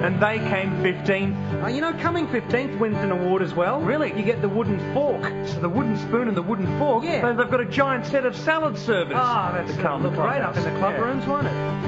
and they came 15th. You know, coming 15th wins an award as well. Really? You get the wooden fork. So the wooden spoon and the wooden fork? Yeah. They've got a giant set of salad servers. That's to come look to great up in the club Yeah. rooms, won't it?